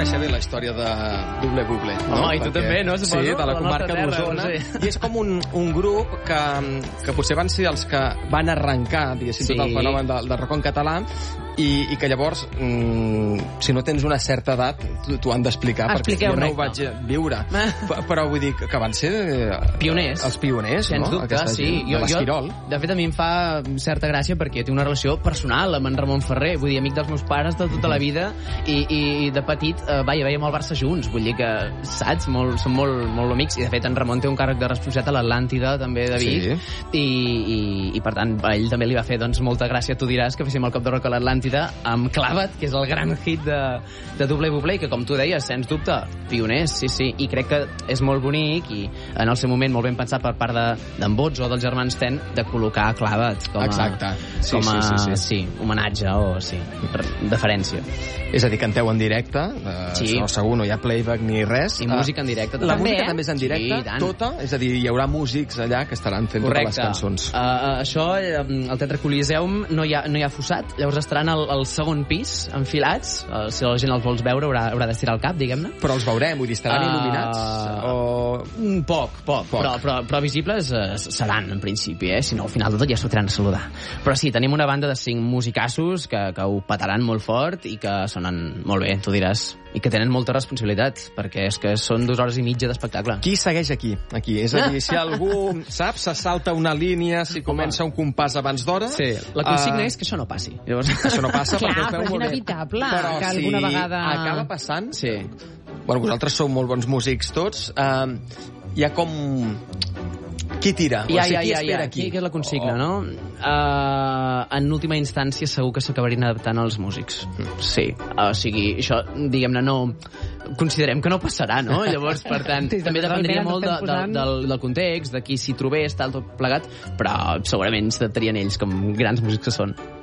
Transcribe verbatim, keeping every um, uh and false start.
conèixer bé la història de Doble Buble. No? Home, i tu Perquè, també, no? Suposo, sí, de la comarca d'Osona. Sí. I és com un, un grup que, que potser van ser els que van arrencar, diguéssim, sí. tot el fenomen del, del rock en català, i, i que llavors, mm, si no tens una certa edat, t'ho han d'explicar, perquè jo no ho vaig viure. Però vull dir que van ser pioners. Els pioners, Sens no? dubte, Aquesta sí. gent, de l'Esquirol. De fet, a mi em fa certa gràcia perquè té una relació personal amb en Ramon Ferrer, vull dir, amic dels meus pares de tota la vida, i, i de petit, eh, vaja, veiem el Barça junts, vull dir que, saps, molt, són molt, molt amics, i de fet en Ramon té un càrrec de responsabilitat a l'Atlàntida, també, de Vic, sí. i, i, i per tant, a ell també li va fer doncs, molta gràcia, tu diràs, que féssim el Cop de Rock a l'Atlàntida amb Clava't, que és el gran hit de, de Doble Buble, i que, com tu deies, sens dubte, pioners, sí, sí, i crec que és molt bonic, i en el seu moment molt ben pensat per part d'en Bots o dels germans Ten, de col·locar Clava't com a, Exacte. Sí, com a sí, sí, sí. sí, homenatge o sí, deferència. És a dir, canteu en directe, eh, sí. no, segur, no hi ha playback ni res. I música en directe. La també, música eh? també és en directe, sí, tota, és a dir, hi haurà músics allà que estaran fent Correcte. totes les cançons. Uh, això, al Teatre Coliseum no hi ha, no hi ha fossat, llavors estaran al, al segon pis, enfilats, uh, si la gent els vols veure haurà, haurà d'estirar el cap, diguem-ne. Però els veurem, vull dir, estaran uh, il·luminats? O... Poc, poc, poc. Però, però, però visibles uh, seran, en principi, eh? Si no, al final de tot ja sortiran a saludar. Però sí, tenim una banda de cinc musicassos que, que ho petaran molt fort i que sonen molt bé, tu diràs, i que tenen molta responsabilitat, perquè és que són dues hores i mitja d'espectacle. Qui segueix aquí? aquí? És a dir, si algú, saps, se salta una línia, si comença un compàs abans d'hora... Sí, la consigna uh... és que això no passi. Llavors, això no passa Clar, perquè ho feu però és molt bé. inevitable, Però que si alguna vegada... acaba passant... Sí. Bueno, vosaltres sou molt bons músics tots. Uh, hi ha com... Qui tira? Ja, o sigui, ja, qui ja, espera ja. aquí? Qui és la consigna, oh. no? Uh, en última instància segur que s'acabarien adaptant als músics. Sí. O sigui, això, diguem-ne, no... Considerem que no passarà, no? Llavors, per tant, sí, també dependria molt de, de, del, del context, de qui s'hi trobés, tal, tot plegat, però segurament s'adaptarien ells com grans músics que són.